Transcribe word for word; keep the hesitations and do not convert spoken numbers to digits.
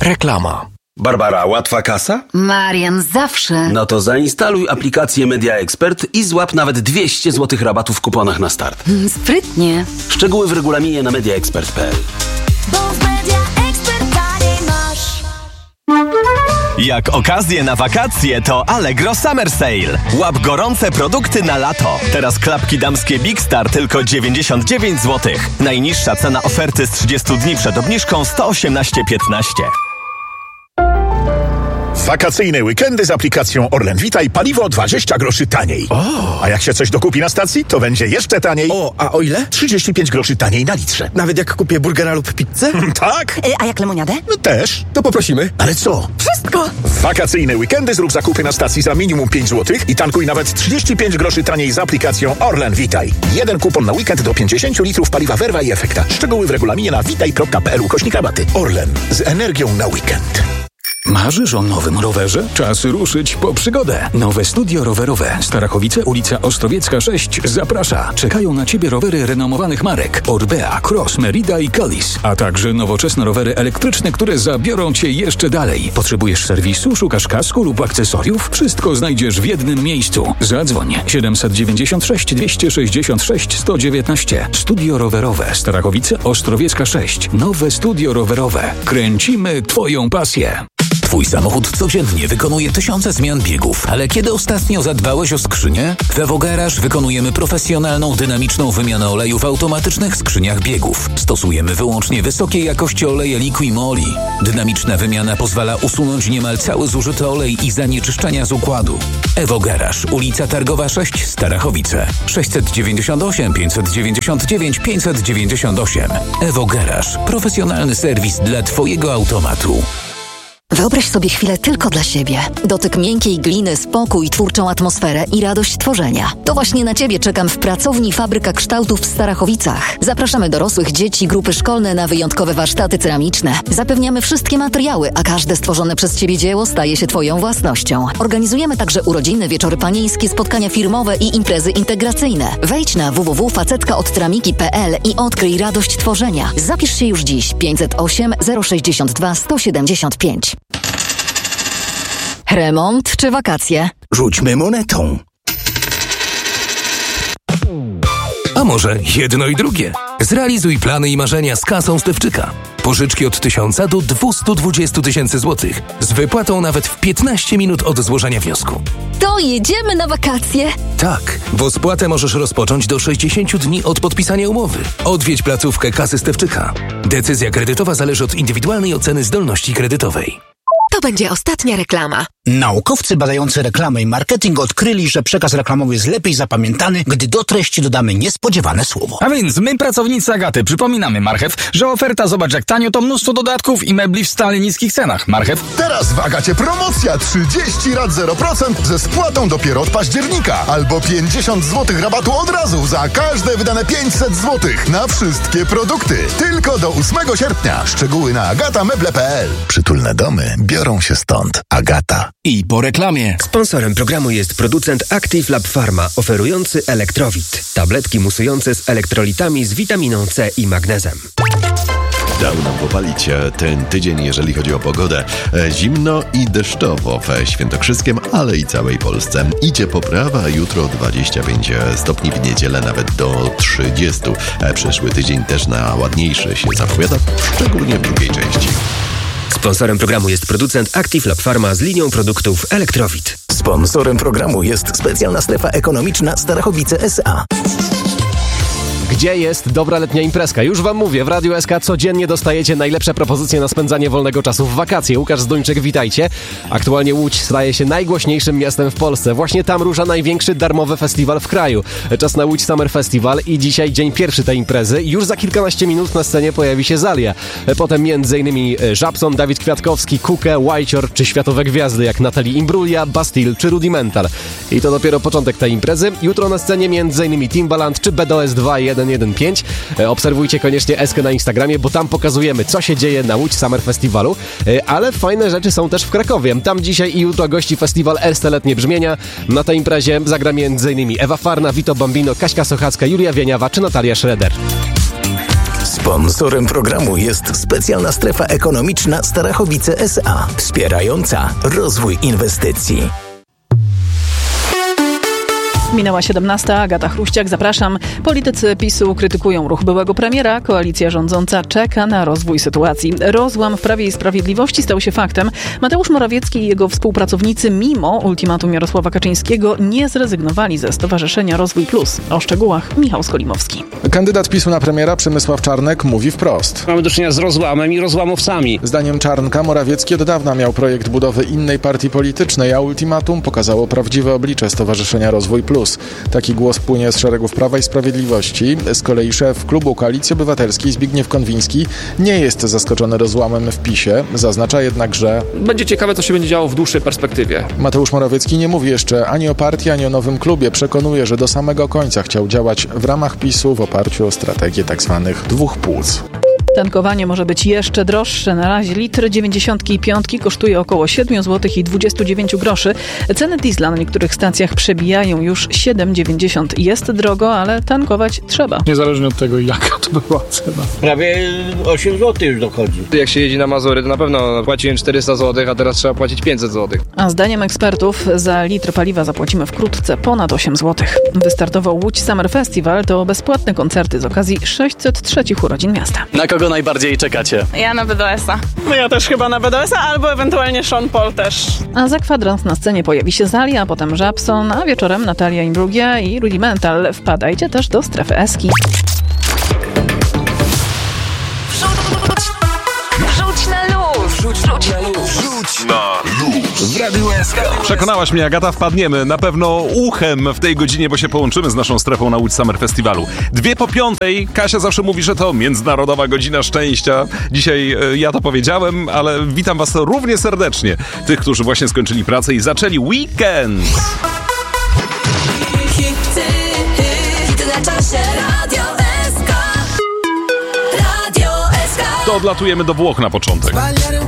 Reklama. Barbara, łatwa kasa? Marian, zawsze. No to zainstaluj aplikację Media Expert i złap nawet dwieście złotych rabatu w kuponach na start. Sprytnie. Szczegóły w regulaminie na media expert kropka p l. Bo w Media Expert taniej masz. Jak okazję na wakacje, to Allegro Summer Sale. Łap gorące produkty na lato. Teraz klapki damskie Big Star tylko dziewięćdziesiąt dziewięć złotych. Najniższa cena oferty z trzydziestu dni przed obniżką sto osiemnaście piętnaście. Wakacyjne weekendy z aplikacją Orlen Witaj paliwo dwadzieścia groszy taniej. O. A jak się coś dokupi na stacji, to będzie jeszcze taniej. O, a o ile? trzydzieści pięć groszy taniej na litrze. Nawet jak kupię burgera lub pizzę? Tak? E, a jak lemoniadę? No też. To poprosimy. Ale co? Wszystko. W wakacyjne weekendy zrób zakupy na stacji za minimum pięć złotych i tankuj nawet trzydzieści pięć groszy taniej z aplikacją Orlen Witaj. Jeden kupon na weekend do pięćdziesiąt litrów paliwa Verva i Efekta. Szczegóły w regulaminie na witaj kropka p l ukośnik rabaty. Orlen. Z energią na weekend. Marzysz o nowym rowerze? Czas ruszyć po przygodę. Nowe studio rowerowe Starachowice, ulica Ostrowiecka sześć zaprasza. Czekają na Ciebie rowery renomowanych marek Orbea, Cross, Merida i Collis, a także nowoczesne rowery elektryczne, które zabiorą Cię jeszcze dalej. Potrzebujesz serwisu, szukasz kasku lub akcesoriów? Wszystko znajdziesz w jednym miejscu. Zadzwoń siedemset dziewięćdziesiąt sześć dwieście sześćdziesiąt sześć sto dziewiętnaście. Studio rowerowe Starachowice, Ostrowiecka sześć. Nowe studio rowerowe. Kręcimy Twoją pasję. Twój samochód codziennie wykonuje tysiące zmian biegów, ale kiedy ostatnio zadbałeś o skrzynię? W Evo Garage wykonujemy profesjonalną, dynamiczną wymianę oleju w automatycznych skrzyniach biegów. Stosujemy wyłącznie wysokiej jakości oleje Liqui-Moly. Dynamiczna wymiana pozwala usunąć niemal cały zużyty olej i zanieczyszczenia z układu. Evo Garage, ulica Targowa sześć, Starachowice. sześćset dziewięćdziesiąt osiem pięćset dziewięćdziesiąt dziewięć pięćset dziewięćdziesiąt osiem. Evo Garage. Profesjonalny serwis dla Twojego automatu. Wyobraź sobie chwilę tylko dla siebie. Dotyk miękkiej gliny, spokój, twórczą atmosferę i radość tworzenia. To właśnie na Ciebie czekam w pracowni Fabryka Kształtów w Starachowicach. Zapraszamy dorosłych, dzieci, grupy szkolne na wyjątkowe warsztaty ceramiczne. Zapewniamy wszystkie materiały, a każde stworzone przez Ciebie dzieło staje się Twoją własnością. Organizujemy także urodziny, wieczory panieńskie, spotkania firmowe i imprezy integracyjne. Wejdź na w w w kropka facetka od ceramiki kropka p l i odkryj radość tworzenia. Zapisz się już dziś. pięćset osiem zero sześćdziesiąt dwa sto siedemdziesiąt pięć. Remont czy wakacje? Rzućmy monetą. A może jedno i drugie? Zrealizuj plany i marzenia z kasą Stefczyka. Pożyczki od tysiąca do dwustu dwudziestu tysięcy złotych. Z wypłatą nawet w piętnaście minut od złożenia wniosku. To jedziemy na wakacje! Tak, bo spłatę możesz rozpocząć do sześćdziesięciu dni od podpisania umowy. Odwiedź placówkę kasy Stefczyka. Decyzja kredytowa zależy od indywidualnej oceny zdolności kredytowej. To będzie ostatnia reklama. Naukowcy badający reklamę i marketing odkryli, że przekaz reklamowy jest lepiej zapamiętany, gdy do treści dodamy niespodziewane słowo. A więc my, pracownicy Agaty, przypominamy Marchew, że oferta zobacz jak tanio to mnóstwo dodatków i mebli w stale niskich cenach. Marchew. Teraz w Agacie promocja trzydzieści rat zero procent ze spłatą dopiero od października. Albo pięćdziesiąt złotych rabatu od razu za każde wydane pięćset złotych na wszystkie produkty. Tylko do ósmego sierpnia. Szczegóły na agata meble kropka p l. Przytulne domy biorą się stąd. Agata. I po reklamie. Sponsorem programu jest producent Active Lab Pharma, oferujący Elektrowit. Tabletki musujące z elektrolitami z witaminą C i magnezem. Dał nam popalić ten tydzień, jeżeli chodzi o pogodę. Zimno i deszczowo w Świętokrzyskiem, ale i całej Polsce. Idzie poprawa, jutro dwadzieścia pięć stopni, w niedzielę nawet do trzydziestu. Przyszły tydzień też na ładniejszy się zapowiada, szczególnie w drugiej części. Sponsorem programu jest producent Active Lab Pharma z linią produktów Elektrowit. Sponsorem programu jest specjalna strefa ekonomiczna Starachowice S A. Gdzie jest dobra letnia imprezka? Już wam mówię, w Radiu S K codziennie dostajecie najlepsze propozycje na spędzanie wolnego czasu w wakacje. Łukasz Zduńczyk, witajcie. Aktualnie Łódź staje się najgłośniejszym miastem w Polsce. Właśnie tam rusza największy darmowy festiwal w kraju. Czas na Łódź Summer Festival i dzisiaj dzień pierwszy tej imprezy. Już za kilkanaście minut na scenie pojawi się Zalia. Potem między innymi Żabson, Dawid Kwiatkowski, Kukę, Whitehor czy światowe gwiazdy jak Natalie Imbruglia, Bastille czy Rudimental. I to dopiero początek tej imprezy. Jutro na scenie między innymi Timbaland czy B D O S dwa jeden jeden pięć. Obserwujcie koniecznie Eskę na Instagramie, bo tam pokazujemy, co się dzieje na Łódź Summer Festiwalu, ale fajne rzeczy są też w Krakowie. Tam dzisiaj i jutro gości festiwal Erste Letnie Brzmienia. Na tej imprezie zagra m.in. Ewa Farna, Vito Bambino, Kaśka Sochacka, Julia Wieniawa czy Natalia Schroeder. Sponsorem programu jest specjalna strefa ekonomiczna Starachowice S A, wspierająca rozwój inwestycji. Minęła siedemnasta, Agata Chruściak, zapraszam. Politycy PiSu krytykują ruch byłego premiera. Koalicja rządząca czeka na rozwój sytuacji. Rozłam w Prawie i Sprawiedliwości stał się faktem. Mateusz Morawiecki i jego współpracownicy mimo ultimatum Jarosława Kaczyńskiego nie zrezygnowali ze Stowarzyszenia Rozwój Plus. O szczegółach Michał Skolimowski. Kandydat PiSu na premiera Przemysław Czarnek mówi wprost. Mamy do czynienia z rozłamem i rozłamowcami. Zdaniem Czarnka Morawiecki od dawna miał projekt budowy innej partii politycznej, a ultimatum pokazało prawdziwe oblicze Stowarzyszenia Rozwój Plus. Taki głos płynie z szeregów Prawa i Sprawiedliwości. Z kolei szef klubu Koalicji Obywatelskiej Zbigniew Konwiński nie jest zaskoczony rozłamem w PiSie. Zaznacza jednak, że będzie ciekawe, co się będzie działo w dłuższej perspektywie. Mateusz Morawiecki nie mówi jeszcze ani o partii, ani o nowym klubie. Przekonuje, że do samego końca chciał działać w ramach PiSu w oparciu o strategię tzw. dwóch płuc. Tankowanie może być jeszcze droższe. Na razie litr dziewięćdziesiątki i piątki kosztuje około siedem złotych i dwadzieścia dziewięć groszy. Ceny diesla na niektórych stacjach przebijają już siedem dziewięćdziesiąt. Jest drogo, ale tankować trzeba. Niezależnie od tego, jaka to była cena. Prawie osiem złotych już dochodzi. Jak się jedzie na Mazury, to na pewno płaciłem czterysta złotych, a teraz trzeba płacić pięćset złotych. A zdaniem ekspertów za litr paliwa zapłacimy wkrótce ponad osiem złotych. Wystartował Łódź Summer Festival. To bezpłatne koncerty z okazji sześćset trzech urodzin miasta. Na kogo najbardziej czekacie? Ja na B D S a. No ja też chyba na B D S a, albo ewentualnie Sean Paul też. A za kwadrans na scenie pojawi się Zalia, a potem Żabson, a wieczorem Natalia Imbruglia i Rudimental. Wpadajcie też do strefy Eski. Wrzuć na luz! Wrzuć na luz! Wrzuć na luz! W Radiu S K. Przekonałaś mnie, Agata, wpadniemy na pewno uchem w tej godzinie, bo się połączymy z naszą strefą na Łódź Summer Festiwalu. Dwie po piątej. Kasia zawsze mówi, że to Międzynarodowa Godzina Szczęścia. Dzisiaj e, ja to powiedziałem, ale witam was równie serdecznie. Tych, którzy właśnie skończyli pracę i zaczęli weekend. To odlatujemy do Włoch na początek.